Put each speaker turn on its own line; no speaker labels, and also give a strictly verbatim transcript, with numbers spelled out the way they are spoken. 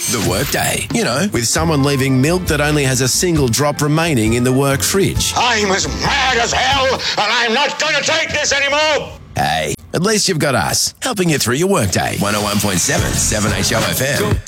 The workday. You know, with someone leaving milk that only has a single drop remaining in the work fridge.
I'm as mad as hell, and I'm not going to take this anymore.
Hey, at least you've got us, helping you through your workday. one oh one point seven, seven H O F M.